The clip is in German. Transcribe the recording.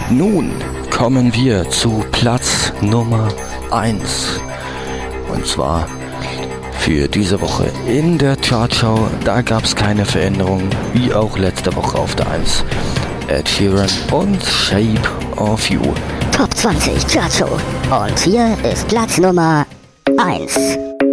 Nun kommen wir zu Platz Nummer 1. Und zwar für diese Woche in der Chartschau. Da gab es keine Veränderung, wie auch letzte Woche auf der 1. Ed Sheeran und Shape of You. Top 20 Chartshow. Und hier ist Platz Nummer 1.